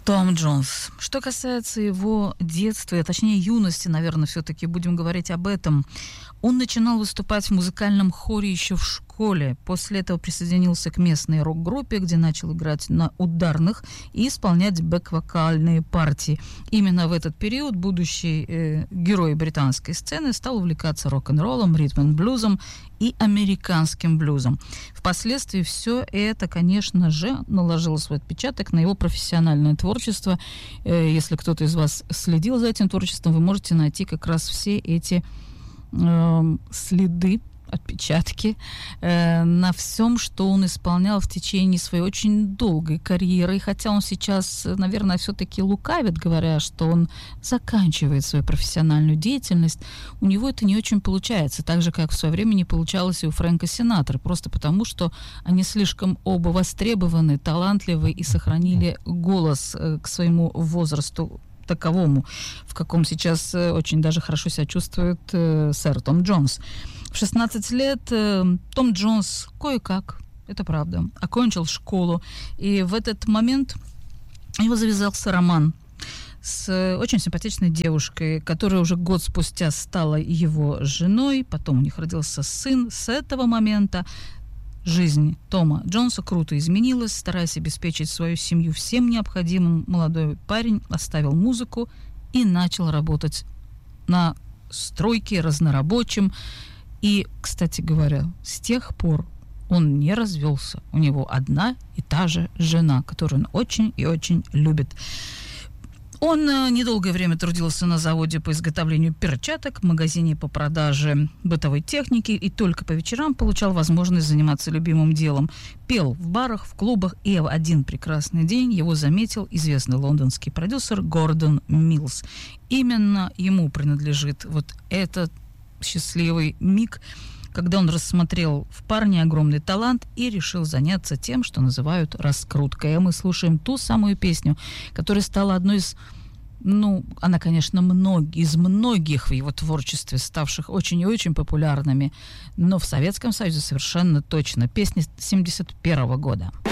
Том Джонс. Что касается его детства, точнее юности, наверное, все-таки будем говорить об этом. Он начинал выступать в музыкальном хоре еще в школе. После этого присоединился к местной рок-группе, где начал играть на ударных и исполнять бэк-вокальные партии. Именно в этот период будущий герой британской сцены стал увлекаться рок-н-роллом, ритм-н-блюзом и американским блюзом. Впоследствии все это, конечно же, наложило свой отпечаток на его профессиональное творчество. Если кто-то из вас следил за этим творчеством, вы можете найти как раз все эти следы, отпечатки на всем, что он исполнял в течение своей очень долгой карьеры. И хотя он сейчас, наверное, все-таки лукавит, говоря, что он заканчивает свою профессиональную деятельность, у него это не очень получается, так же, как в свое время не получалось и у Фрэнка Синатры, просто потому, что они слишком оба востребованы, талантливы и сохранили голос к своему возрасту таковому, в каком сейчас очень даже хорошо себя чувствует сэр Том Джонс. В 16 лет Том Джонс кое-как, это правда, окончил школу, и в этот момент его завязался роман с очень симпатичной девушкой, которая уже год спустя стала его женой, потом у них родился сын. С этого момента жизнь Тома Джонса круто изменилась. Стараясь обеспечить свою семью всем необходимым, молодой парень оставил музыку и начал работать на стройке разнорабочим. И, кстати говоря, с тех пор он не развелся. У него одна и та же жена, которую он очень и очень любит. Он недолгое время трудился на заводе по изготовлению перчаток, в магазине по продаже бытовой техники и только по вечерам получал возможность заниматься любимым делом. Пел в барах, в клубах, и в один прекрасный день его заметил известный лондонский продюсер Гордон Миллс. Именно ему принадлежит вот этот счастливый миг, когда он рассмотрел в парне огромный талант и решил заняться тем, что называют раскруткой. А мы слушаем ту самую песню, которая стала одной из, она, конечно, из многих в его творчестве, ставших очень и очень популярными, но в Советском Союзе совершенно точно. Песня 1971 года.